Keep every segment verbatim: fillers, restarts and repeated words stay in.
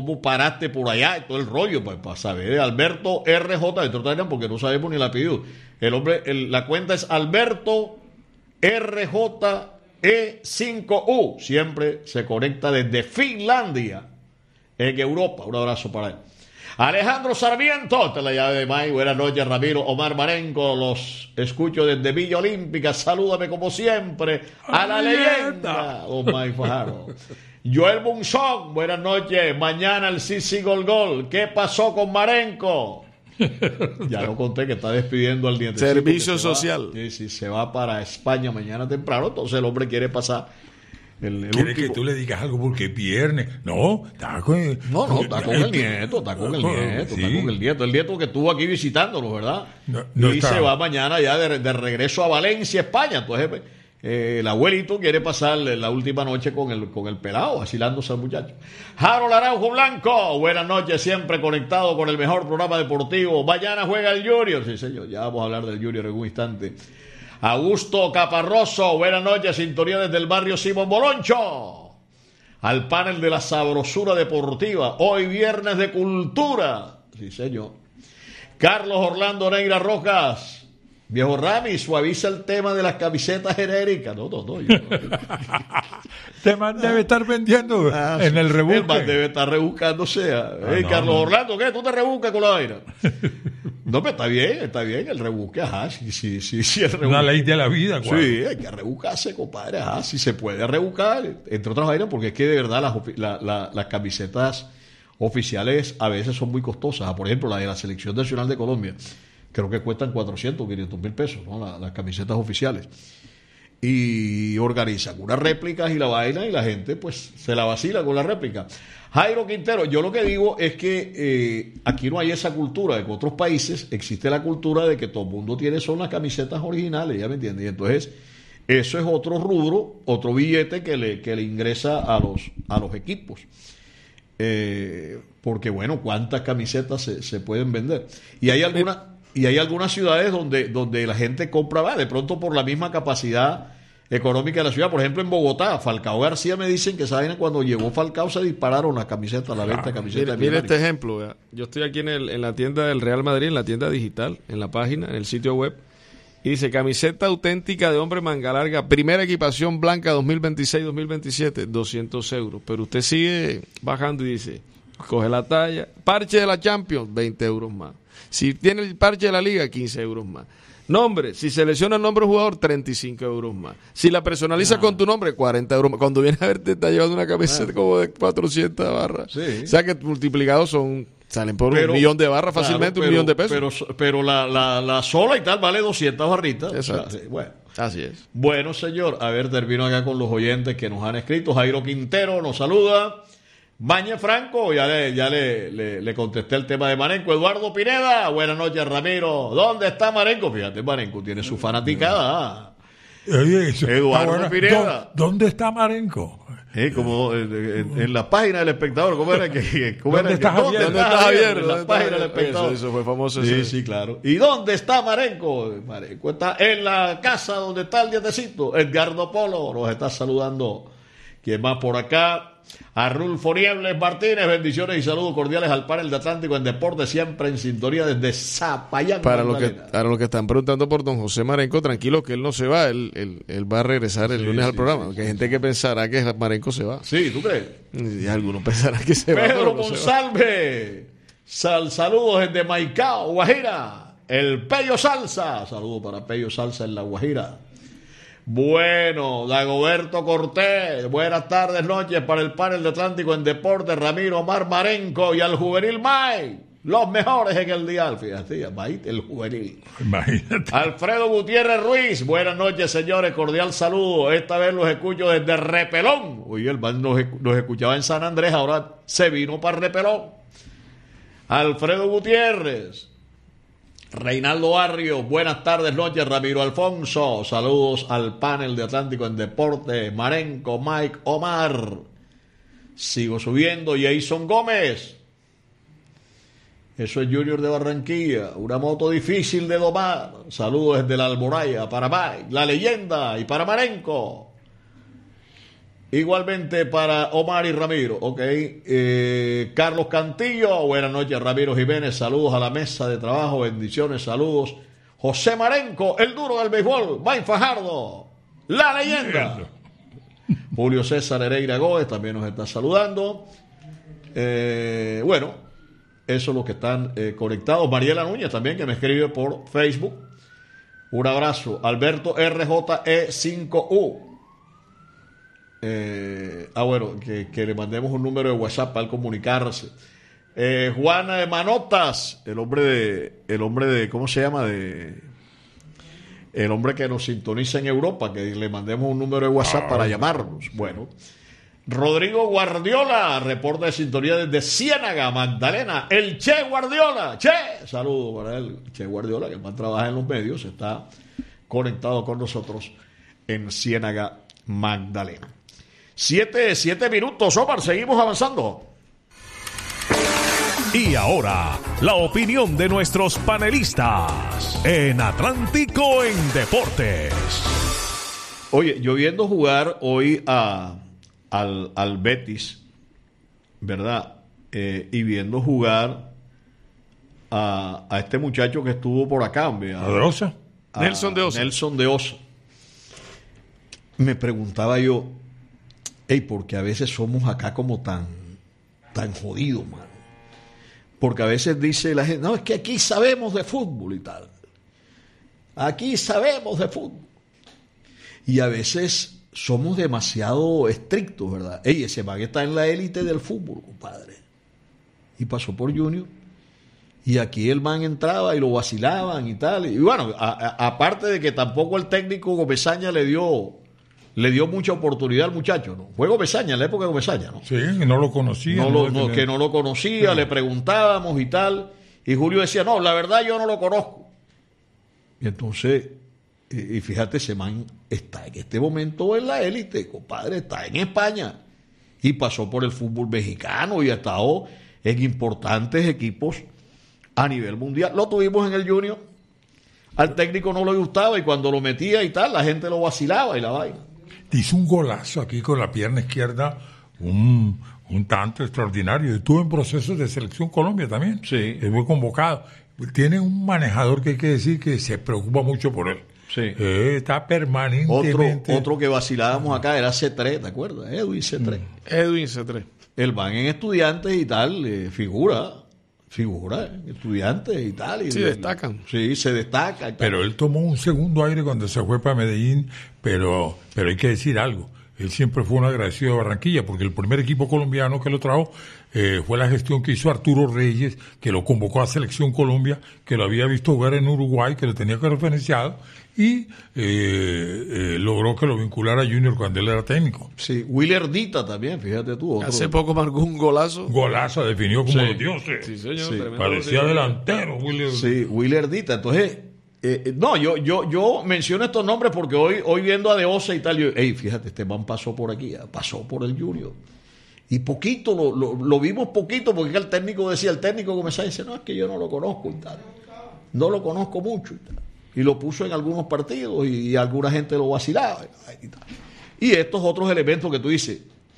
cómo paraste por allá y todo el rollo, pues para saber. Alberto R J, de porque no sabemos ni el apellido. El hombre, el, la cuenta es Alberto R J E cinco U. Siempre se conecta desde Finlandia, en Europa. Un abrazo para él. Alejandro Sarmiento, esta es la llave de May. Buenas noches, Ramiro. Omar Marenco, los escucho desde Villa Olímpica. Salúdame como siempre a la leyenda, Omar Fajardo. Joel Bunzón, buenas noches. Mañana el Sisi Gol Gol. ¿Qué pasó con Marenco? Ya lo conté que está despidiendo al diente. Servicio social. Va, sí, sí, se va para España mañana temprano. Entonces el hombre quiere pasar. El, el ¿Quiere último... que tú le digas algo porque es viernes? No, está con el... No, no, está con el nieto, está con el nieto, sí. está con el nieto. El nieto que estuvo aquí visitándonos, ¿verdad? No, no y está. se va mañana ya de, de regreso a Valencia, España. Entonces, eh, el abuelito quiere pasar la última noche con el, con el pelado, vacilándose al muchacho. Harold Araujo Blanco, buenas noches, siempre conectado con el mejor programa deportivo. Mañana juega el Junior. Sí, señor, ya vamos a hablar del Junior en un instante. Augusto Caparroso, buenas noches, sintonía desde el barrio Simón Boloncho. Al panel de la sabrosura deportiva, hoy viernes de cultura. Sí, señor. Carlos Orlando Neira Rojas, viejo Rami, suaviza el tema de las camisetas genéricas. No, no, no. Yo, Este man debe estar vendiendo ah, en el rebusque. El man debe estar rebuscándose. Ah, hey, no, Carlos no. Orlando, ¿qué? ¿Tú te rebuscas con la vaina? No, pero está bien, está bien, el rebusque, ajá, sí, sí, sí, sí el rebusque. Una ley de la vida, ¿cuál? Sí, hay que rebuscarse, compadre, ajá, si se puede rebuscar, entre otras vainas, porque es que de verdad las, la, la, las camisetas oficiales a veces son muy costosas. Por ejemplo, la de la Selección Nacional de Colombia, creo que cuestan cuatrocientos, quinientos mil pesos, ¿no? La, las camisetas oficiales. Y organizan unas réplicas y la vaina y la gente pues se la vacila con la réplica. Jairo Quintero, yo lo que digo es que eh, aquí no hay esa cultura. En otros países existe la cultura de que todo el mundo tiene son las camisetas originales, ¿ya me entiendes? Y entonces eso es otro rubro, otro billete que le, que le ingresa a los, a los equipos. Eh, porque bueno, ¿cuántas camisetas se, se pueden vender? Y hay algunas... Y hay algunas ciudades donde, donde la gente compra, va, de pronto por la misma capacidad económica de la ciudad. Por ejemplo, en Bogotá, Falcao García me dicen que saben cuando llegó Falcao se dispararon las camisetas, la venta de camisetas. Mira, mira este ejemplo, ¿verdad? Yo estoy aquí en, el, en la tienda del Real Madrid, en la tienda digital, en la página, en el sitio web, y dice camiseta auténtica de hombre manga larga, primera equipación blanca dos mil veintiséis dos mil veintisiete, doscientos euros. Pero usted sigue bajando y dice, coge la talla, parche de la Champions, veinte euros más. Si tiene el parche de la liga, quince euros más. Nombre, si selecciona el nombre del jugador, treinta y cinco euros más. Si la personaliza ah. con tu nombre, cuarenta euros más. Cuando vienes a ver, te está llevando una camiseta ah. como de cuatrocientas barras. Sí. O sea que multiplicados son, salen por pero, un millón de barras fácilmente, claro, pero, un millón de pesos. Pero, pero la, la, la sola y tal vale doscientas barritas. Exacto. O sea, bueno. Así es. Bueno, señor, a ver, termino acá con los oyentes que nos han escrito. Jairo Quintero nos saluda. Bañe Franco, ya le, ya le, le, le contesté el tema de Marenco. Eduardo Pineda, buenas noches, Ramiro. ¿Dónde está Marenco? Fíjate, Marenco tiene su fanaticada. Oye, eso, Eduardo bueno. Pineda. ¿Dónde está Marenco? Eh, como en, en, en la página del espectador, ¿cómo era que? ¿Cómo ¿Dónde, era está que Javier? ¿Dónde está Javier? En la página del espectador. Eso, eso fue famoso. Sí, ese. sí, claro. ¿Y dónde está Marenco? Marenco está en la casa donde está el dietecito. Edgardo Polo nos está saludando. ¿Quién más por acá? Arnulfo Niebles Martínez, bendiciones y saludos cordiales al panel de Atlántico en Deporte, siempre en sintonía desde Zapayán. Para los que, para los que están preguntando por don José Marenco, tranquilo que él no se va, él, él, él va a regresar el sí, lunes sí, al programa. Sí, que hay sí, gente sí. que pensará que Marenco se va. Sí, ¿tú crees? Y algunos pensarán que se Pedro va. Pedro Monsalve, Sal, saludos desde Maicao, Guajira. El Pello Salsa, saludos para Pello Salsa en la Guajira. Bueno, Dagoberto Cortés, buenas tardes, noches para el panel de Atlántico en Deporte, Ramiro Omar Marenco y al juvenil May, los mejores en el dial, fíjate, el juvenil. Imagínate. Alfredo Gutiérrez Ruiz, buenas noches, señores, cordial saludo, esta vez los escucho desde Repelón. Oye, el man nos, nos escuchaba en San Andrés, ahora se vino para Repelón. Alfredo Gutiérrez. Reinaldo Barrio, buenas tardes, noches, Ramiro Alfonso, saludos al panel de Atlántico en Deporte, Marenco, Mike, Omar, sigo subiendo, Jason Gómez, eso es Junior de Barranquilla, una moto difícil de domar, saludos desde la Alboraya, para Mike, la leyenda, y para Marenco. Igualmente para Omar y Ramiro, ok. Eh, Carlos Cantillo, buenas noches, Ramiro Jiménez, saludos a la mesa de trabajo, bendiciones, saludos. José Marenco, el duro del béisbol, Mike Fajardo, la leyenda. Julio César Hereira Gómez también nos está saludando. Eh, bueno, eso es lo que están eh, conectados. Mariela Núñez también, que me escribe por Facebook. Un abrazo. Alberto R J E cinco U. Eh, ah, bueno, que, que le mandemos un número de WhatsApp para él comunicarse. Eh, Juana de Manotas, el hombre de, el hombre de, ¿cómo se llama? De, el hombre que nos sintoniza en Europa, que le mandemos un número de WhatsApp ah, para llamarnos. Bueno, Rodrigo Guardiola, reporta de sintonía desde Ciénaga, Magdalena. El Che Guardiola, Che, saludos para él, Che Guardiola, que más trabaja en los medios, está conectado con nosotros en Ciénaga, Magdalena. Siete, siete minutos, Omar, seguimos avanzando. Y ahora, la opinión de nuestros panelistas en Atlántico en Deportes. Oye, yo viendo jugar hoy a, al, al Betis, ¿verdad? Eh, y viendo jugar a, a este muchacho que estuvo por acá, ¿a de Osa? A Nelson de Osa. Nelson de Osa. Me preguntaba yo, hey, porque a veces somos acá como tan, tan jodidos, man. Porque a veces dice la gente, no, es que aquí sabemos de fútbol y tal. Aquí sabemos de fútbol. Y a veces somos demasiado estrictos, ¿verdad? Ey, ese man está en la élite del fútbol, compadre. Y pasó por Junior. Y aquí el man entraba y lo vacilaban y tal. Y bueno, a, a, aparte de que tampoco el técnico Gomezaña le dio... le dio mucha oportunidad al muchacho, ¿no? Fue Gomezaña, en la época de Gomezaña, ¿no? Sí, que no lo conocía. No no lo, no, tenía... Que no lo conocía, sí. Le preguntábamos y tal, y Julio decía, no, la verdad yo no lo conozco. Y entonces, y, y fíjate, ese man está en este momento en la élite, compadre, está en España, y pasó por el fútbol mexicano, y ha estado en importantes equipos a nivel mundial. Lo tuvimos en el Junior, al técnico no le gustaba, y cuando lo metía y tal, la gente lo vacilaba y la vaina. Hizo un golazo aquí con la pierna izquierda, un, un tanto extraordinario. Estuvo en procesos de selección Colombia también. Sí. Fue convocado. Tiene un manejador que hay que decir que se preocupa mucho por él. Sí. Eh, está permanentemente... Otro, otro que vacilábamos acá era C tres, ¿te acuerdas? Edwin C tres. Mm. Edwin C tres. El van en Estudiantes y tal, eh, figura, figura, eh, Estudiantes y tal. Y, sí, destacan. Sí, se destaca y tal. Pero él tomó un segundo aire cuando se fue para Medellín, pero, pero hay que decir algo. Él siempre fue un agradecido de Barranquilla, porque el primer equipo colombiano que lo trajo eh, fue la gestión que hizo Arturo Reyes, que lo convocó a Selección Colombia, que lo había visto jugar en Uruguay, que lo tenía que referenciado, y eh, eh, logró que lo vinculara a Junior cuando él era técnico. Sí, Willer Dita también, fíjate tú. Otro. Hace poco marcó un golazo. Golazo, definió como sí. los dioses. Sí, señor. Sí. Parecía delantero, Willer. Sí, Willer Dita. Entonces, eh, no, yo, yo, yo menciono estos nombres porque hoy, hoy viendo a De Osa y tal, yo, hey, fíjate, este man pasó por aquí, pasó por el Junior. Y poquito, lo, lo, lo vimos poquito, porque el técnico decía, el técnico comenzaba y dice, no, es que yo no lo conozco y tal. No lo conozco mucho y tal. Y lo puso en algunos partidos y, y alguna gente lo vacilaba y tal. Y estos otros elementos que tú dices,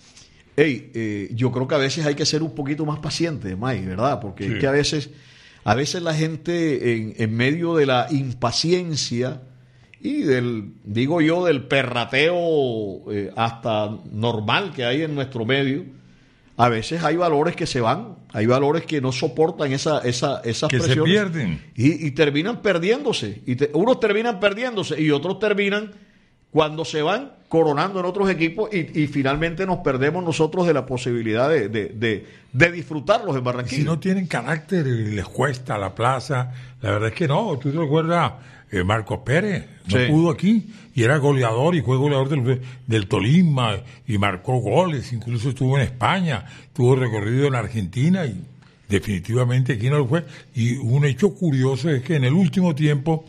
hey, eh, yo creo que a veces hay que ser un poquito más paciente, Mike, ¿verdad? Porque sí. Es que a veces, a veces la gente en, en medio de la impaciencia y del, digo yo, del perrateo eh, hasta normal que hay en nuestro medio, a veces hay valores que se van, hay valores que no soportan esa, esa, esas que presiones. Se pierden. Y, y terminan perdiéndose. Y te, unos terminan perdiéndose y otros terminan, cuando se van, coronando en otros equipos y, y finalmente nos perdemos nosotros de la posibilidad de, de, de, de disfrutarlos en Barranquilla. Si no tienen carácter y les cuesta la plaza, la verdad es que no. ¿Tú te recuerdas? Eh, Marcos Pérez no sí. pudo aquí y era goleador y fue goleador del, del Tolima y marcó goles, incluso estuvo en España, tuvo recorrido en Argentina y definitivamente aquí no lo fue. Y un hecho curioso es que en el último tiempo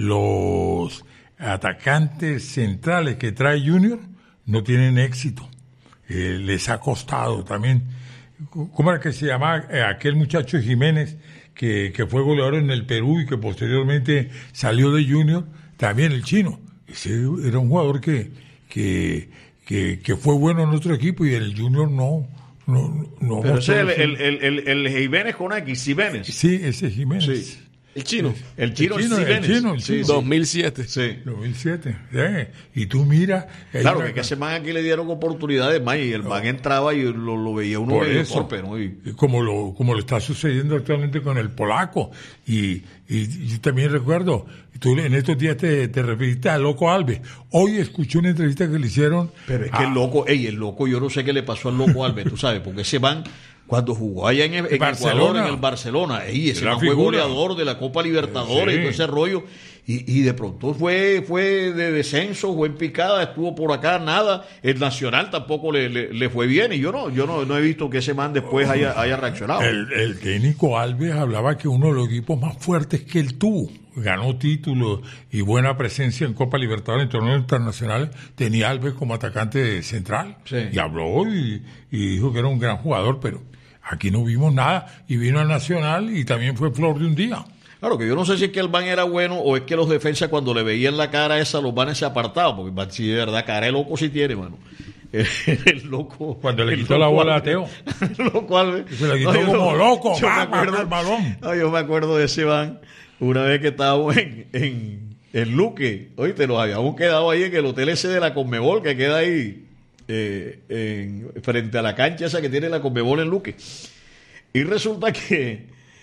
los atacantes centrales que trae Junior no tienen éxito, eh, les ha costado también. ¿Cómo era que se llamaba eh, aquel muchacho Jiménez que, que fue goleador en el Perú y que posteriormente salió de Junior? También el chino. Ese era un jugador que, que, que, que fue bueno en otro equipo y en el Junior no. no, no Pero ese es el, el, el, el, el Jiménez con X, Jiménez. Sí, ese es Jiménez. Sí. El chino. El chino, el chino, Jiménez. el chino, el chino. Sí, dos mil siete. sí. dos mil siete. ¿eh? Y tú miras. Claro, que, que ese man aquí le dieron oportunidades más y el man entraba y lo, lo veía uno medio torpe, ¿no? Y, como lo como lo está sucediendo actualmente con el polaco. Y, y yo también recuerdo, tú en estos días te, te referiste al Loco Alves. Hoy escuché una entrevista que le hicieron. pero es que a, el loco, ey, el loco, yo no sé qué le pasó al Loco Alves, tú sabes, porque ese man, cuando jugó allá en, en Ecuador, en el Barcelona, ey, ese man fue goleador de la Copa Libertadores sí. y todo ese rollo. Y, y de pronto fue fue de descenso, fue en picada, estuvo por acá, nada. El Nacional tampoco le, le, le fue bien. Y yo no yo no, no he visto que ese man después haya, haya reaccionado. El, el técnico Alves hablaba que uno de los equipos más fuertes que él tuvo, ganó títulos y buena presencia en Copa Libertadores, en torneos internacionales, tenía Alves como atacante central. Sí. Y habló y, y dijo que era un gran jugador, pero aquí no vimos nada. Y vino al Nacional y también fue flor de un día. Claro, que yo no sé si es que el man era bueno o es que los defensas cuando le veían la cara esa, los manes se apartaban, porque man, sí, de verdad, cara de loco sí tiene, mano. El, el loco. Cuando le el quitó la bola Alves, a Teo. El loco Alves. Se la quitó No, yo como no- loco, yo me va, acuerdo, va, el balón. no, yo me acuerdo de ese man, una vez que estábamos en, en, en Luque, oíste, nos habíamos quedado ahí en el hotel ese de la Conmebol, que queda ahí eh, en, frente a la cancha esa que tiene la Conmebol en Luque. Y resulta que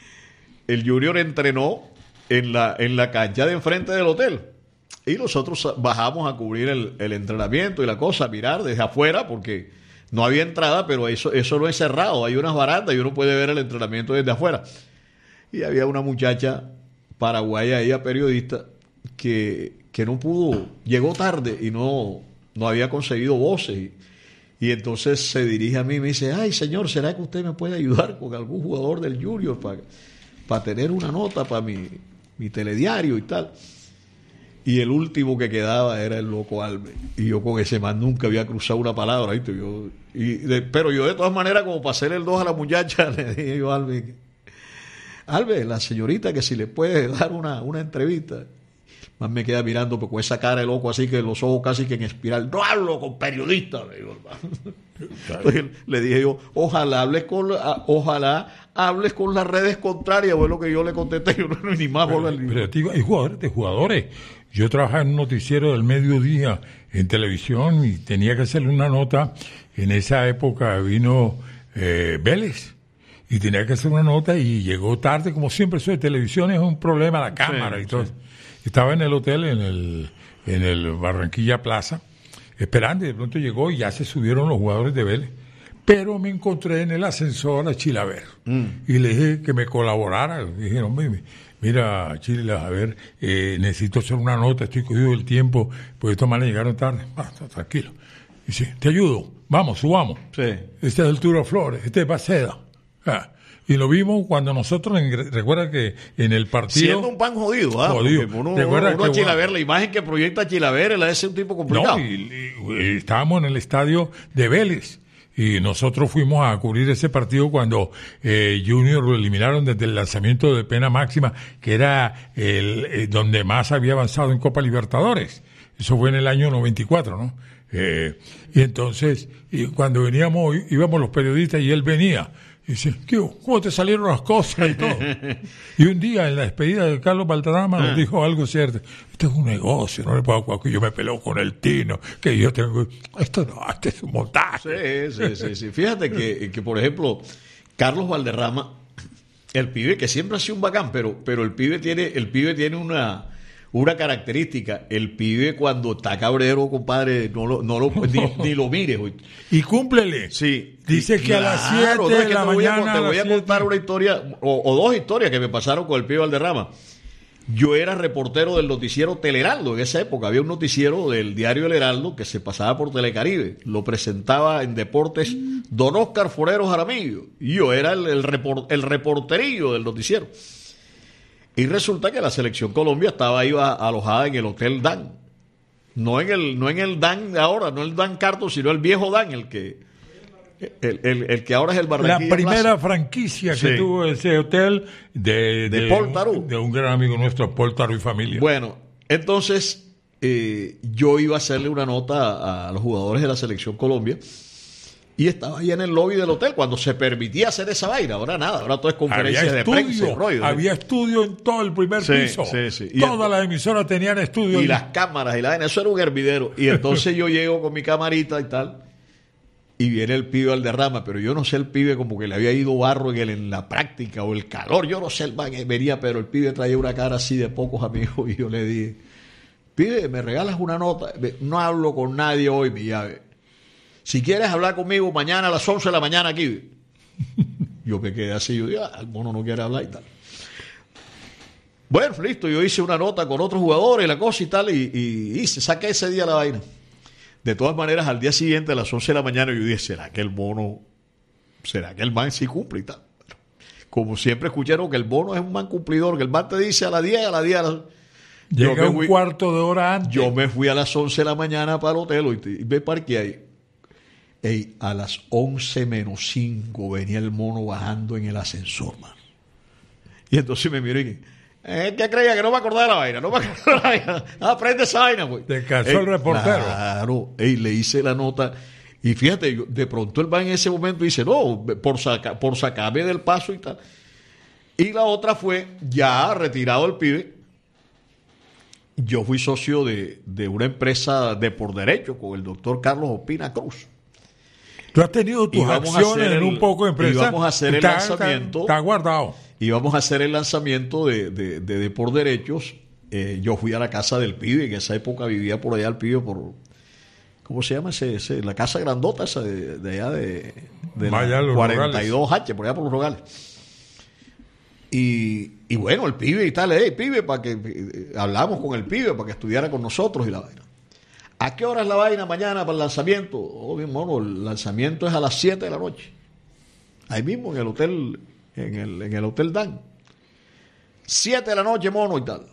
el Junior entrenó en la, en la cancha de enfrente del hotel. Y nosotros bajamos a cubrir el, el entrenamiento y la cosa, a mirar desde afuera, porque no había entrada, pero eso, eso no es cerrado. Hay unas barandas y uno puede ver el entrenamiento desde afuera. Y había una muchacha paraguaya, ella periodista, que, que no pudo, llegó tarde y no, no había conseguido voces. Y, y entonces se dirige a mí y me dice, ay señor, ¿será que usted me puede ayudar con algún jugador del Junior para, para tener una nota para mi, mi telediario y tal? Y el último que quedaba era el Loco Alves. Y yo con ese man nunca había cruzado una palabra, ¿viste? Yo, y de, pero yo de todas maneras, como para hacerle el dos a la muchacha, le dije yo a Alves, Alves, la señorita que si le puede dar una, una entrevista. Más me queda mirando pues, con esa cara de loco así que los ojos casi que en espiral. No hablo con periodistas, le digo, entonces, le dije yo, ojalá hables con la, ojalá hables con las redes contrarias, fue lo que yo le contesté, yo no ni más Pero, bola. pero digo, hay jugadores de jugadores. Yo trabajaba en un noticiero del mediodía en televisión y tenía que hacerle una nota. En esa época vino eh, Vélez y tenía que hacer una nota y llegó tarde, como siempre eso de televisión es un problema, la cámara Sí, y todo. sí. Estaba en el hotel, en el, en el Barranquilla Plaza, esperando y de pronto llegó y ya se subieron los jugadores de Vélez. Pero me encontré en el ascensor a Chilaver mm. y le dije que me colaborara. Le dije, hombre, mira, Chile, a ver, eh, necesito hacer una nota, estoy cogido del tiempo, pues estos manes llegaron tarde. Ah, tranquilo. Y dice, te ayudo, vamos, subamos. Sí. Este es el Turo Flores, este es Baceda. Ah. Y lo vimos cuando nosotros, en, recuerda que en el partido... Siendo un pan jodido, ¿ah? Jodido. Porque uno, Recuerda uno que, a Chilaver, la imagen que proyecta Chilaver, él es un tipo complicado. No, y, y, estábamos en el estadio de Vélez. Y nosotros fuimos a cubrir ese partido cuando eh, Junior lo eliminaron desde el lanzamiento de pena máxima, que era el eh, donde más había avanzado en Copa Libertadores. Eso fue en el año noventa y cuatro, ¿no? Eh, y entonces, y cuando veníamos, íbamos los periodistas y él venía. Y dice, ¿qué, ¿cómo te salieron las cosas y todo? Y un día en la despedida de Carlos Valderrama nos dijo algo cierto. Esto es un negocio, no le puedo jugar que yo me peleo con el Tino, que yo tengo... Esto no, esto es un montaje. Sí, sí, sí, sí. Fíjate que, que, por ejemplo, Carlos Valderrama, el pibe que siempre ha sido un bacán, pero, pero el pibe tiene, el pibe tiene una... Una característica, el pibe cuando está cabrero, compadre, no lo, no lo, ni, ni lo mires. Hoy. Y cúmplele. Sí. Dice y, que claro, a las siete no, de es que la te voy mañana. A, te voy a siete. contar una historia, o, o dos historias que me pasaron con el pibe Valderrama. Yo era reportero del noticiero Teleheraldo en esa época. Había un noticiero del diario El Heraldo que se pasaba por Telecaribe. Lo presentaba en deportes don Oscar Forero Jaramillo. Y yo era el, el, report, el reporterillo del noticiero. Y resulta que la selección Colombia estaba ahí alojada en el Hotel Dan. No en el, no en el Dan de ahora, no el Dan Carto, sino el viejo Dan, el que, el, el, el que ahora es el Barranquilla La primera Plaza. franquicia que Sí. tuvo ese hotel de, De de, Paul Tarú. de un gran amigo nuestro, Paul Tarú y familia. Bueno, entonces, eh, yo iba a hacerle una nota a, a los jugadores de la Selección Colombia y estaba ahí en el lobby del hotel cuando se permitía hacer esa vaina. Ahora nada, ahora todo es conferencias de prensa. Rollo, había ¿sí? estudio en todo el primer sí, piso. Sí, sí. Todas las emisoras tenían estudio. Y y las cámaras y la vaina, eso era un hervidero. Y entonces yo llego con mi camarita y tal, y viene el pibe al derrama, pero yo no sé el pibe como que le había ido barro en, el, en la práctica o el calor, yo no sé el man que venía, pero el pibe traía una cara así de pocos amigos y yo le dije, pibe, ¿me regalas una nota? No hablo con nadie hoy, mi llave. Si quieres hablar conmigo mañana a las once de la mañana aquí. Yo me quedé así, yo dije, ah, el mono no quiere hablar y tal. Bueno, listo, yo hice una nota con otros jugadores, la cosa y tal, y, y, y se saqué ese día la vaina. De todas maneras, al día siguiente, a las once de la mañana, yo dije, ¿será que el mono, será que el man sí cumple y tal? Como siempre escucharon que el mono es un man cumplidor, que el man te dice a las diez, a las diez, a las... Llega un fui, cuarto de hora antes. Yo me fui a las once de la mañana para el hotel y, y me parqué ahí. Ey, a las once menos cinco venía el mono bajando en el ascensor, man. Y entonces me miré y dije, eh, ¿qué creía? Que no me acordaba de la vaina, no me acordaba de la vaina. Aprende esa vaina, güey. Descansó el reportero. Claro, ey, le hice la nota. Y fíjate, yo, de pronto él va en ese momento y dice, no, por, saca, por sacarme del paso y tal. Y la otra fue, ya retirado el pibe, yo fui socio de, de una empresa de por derecho con el doctor Carlos Opina Cruz. Tú has tenido tus acciones en un poco de empresa. Y vamos a hacer el está, lanzamiento. Está, está guardado. Y vamos a hacer el lanzamiento de, de, de, de por derechos. Eh, yo fui a la casa del pibe, en esa época vivía por allá el pibe por... ¿Cómo se llama ese? ese la casa grandota esa de, de allá de, de la cuarenta y dos H, por allá por los Rogales. Y, y bueno, el pibe y tal, hey, pibe, para que eh, hablamos con el pibe para que estudiara con nosotros y la vaina. ¿A qué hora es la vaina mañana para el lanzamiento? Oh, bien, mono, el lanzamiento es a las siete de la noche. Ahí mismo en el hotel, en el, en el hotel Dan. siete de la noche, mono, y tal.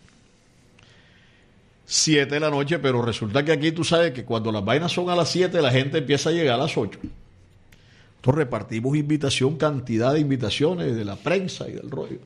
siete de la noche, pero resulta que aquí tú sabes que cuando las vainas son a las siete, la gente empieza a llegar a las ocho. Entonces repartimos invitación, cantidad de invitaciones de la prensa y del rollo.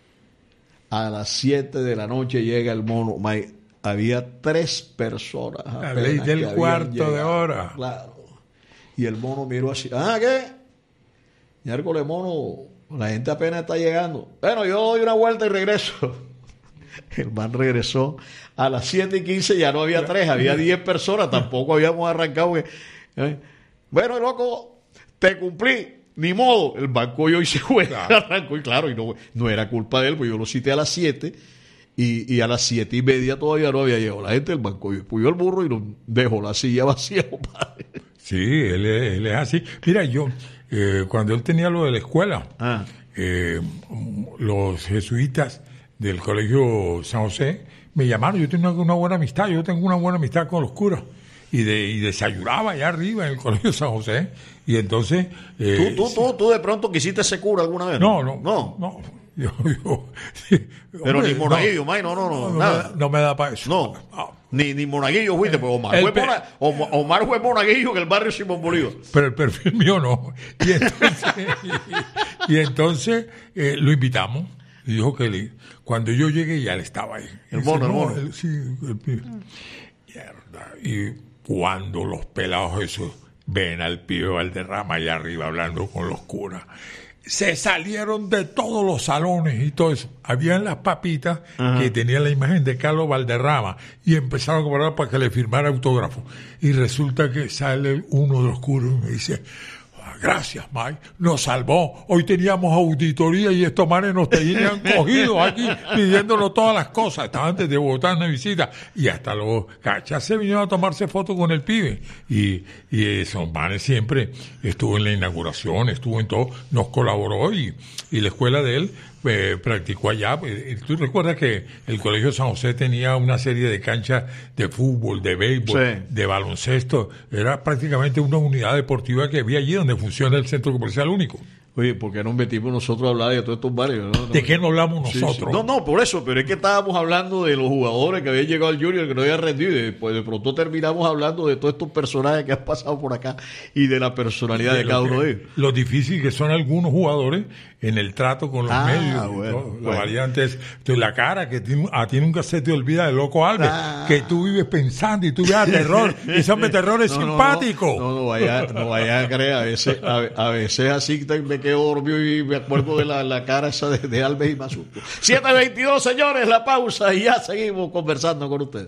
A las siete de la noche llega el mono. My, había tres personas. La ley del cuarto de hora. Claro. Y el mono miró así. ¿Ah, qué? Miércoles, mono, la gente apenas está llegando. Bueno, yo doy una vuelta y regreso. El man regresó a las siete y quince, ya no había tres, había diez personas, tampoco habíamos arrancado. ¿Eh? Bueno, loco, te cumplí, ni modo. El banco yo hice juega, claro. Arrancó y claro, y no, no era culpa de él, pues yo lo cité a las siete y, y a las siete y media todavía no había llegado la gente del banco. Yo puyó el burro y nos dejó la silla vacía, compadre. Sí, él es, él es así. Mira, yo, eh, cuando él tenía lo de la escuela, ah. eh, los jesuitas del Colegio San José me llamaron, yo tengo una buena amistad, yo tengo una buena amistad con los curas, y, de, y desayunaba allá arriba en el Colegio San José, y entonces... Eh, ¿Tú, tú, tú, ¿Tú de pronto quisiste ser cura alguna vez? No, no, no. no yo, yo, Pero hombre, ni monaguillo, no, no, no, no, no, nada. Me, no me da para eso. No, no. Ni, ni monaguillo fuiste, pues Omar fue, mona, Omar fue monaguillo que el barrio Simón Bolívar. Pero el perfil mío no. Y entonces, y, y entonces eh, lo invitamos. Y dijo que le, cuando yo llegué ya él estaba ahí. El mono, el mono. El, sí, el pibe. Mierda. Y cuando los pelados esos ven al pibe Valderrama allá arriba hablando con los curas, se salieron de todos los salones y todo eso. Habían las papitas Ajá. que tenían la imagen de Carlos Valderrama y empezaron a cobrar para que le firmara autógrafo. Y resulta que sale uno de los curas y me dice... Gracias, Mike, nos salvó. Hoy teníamos auditoría y estos manes nos tenían cogidos aquí pidiéndonos todas las cosas. Estaban desde Bogotá en una visita y hasta los cachas se vinieron a tomarse fotos con el pibe. Y, y esos manes siempre estuvo en la inauguración, estuvo en todo, nos colaboró y, y la escuela de él eh, practicó allá. Tú recuerdas que el Colegio San José tenía una serie de canchas de fútbol, de béisbol, sí. de baloncesto. Era prácticamente una unidad deportiva que había allí donde funciona el centro comercial único. Oye, ¿por qué nos metimos nosotros a hablar de todos estos barrios? ¿No? ¿De qué no hablamos Sí, nosotros? sí. No, no, por eso, pero es que estábamos hablando de los jugadores que habían llegado al Junior, que no habían rendido, y después de pronto terminamos hablando de todos estos personajes que han pasado por acá y de la personalidad de, de cada uno de ellos. Lo difícil que son algunos jugadores en el trato con los ah, medios. Bueno, ¿no? bueno. La variante es entonces, la cara que tiene, a ti nunca se te olvida del Loco Alves, ah. que tú vives pensando y tú ves a terror. Y ese hombre terror es no, simpático. No, no, no, no vaya, no vaya a creer. A veces, a, a veces así me quedo dormido y me acuerdo de la, la cara esa de, de Alves y Mazuco. siete veintidós, señores, la pausa y ya seguimos conversando con ustedes.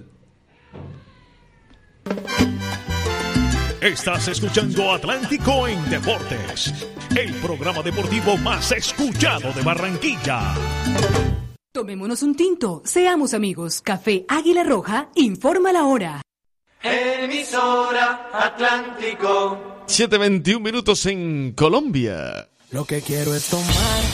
Estás escuchando Atlántico en Deportes, el programa deportivo más escuchado de Barranquilla. Tomémonos un tinto, seamos amigos. Café Águila Roja informa la hora. Emisora Atlántico. siete veintiún minutos en Colombia. Lo que quiero es tomar